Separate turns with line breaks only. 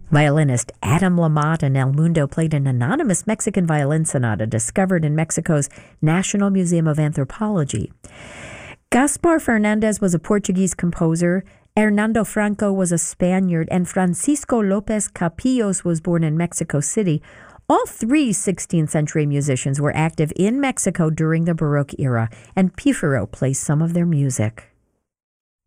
Violinist Adam Lamotte and El Mundo played an anonymous Mexican violin sonata discovered in Mexico's National Museum of Anthropology. Gaspar Fernandez was a Portuguese composer, Hernando Franco was a Spaniard, and Francisco Lopez Capillos was born in Mexico City. All three 16th century musicians were active in Mexico during the Baroque era, and Pífaro plays some of their music.